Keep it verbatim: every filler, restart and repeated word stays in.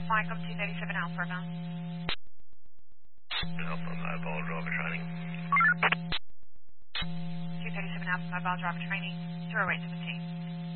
Flycom two thirty-seven Alpha bound. Alpha Mobile Driver Training. two thirty-seven Alpha Mobile Driver Training, zero eight seventeen.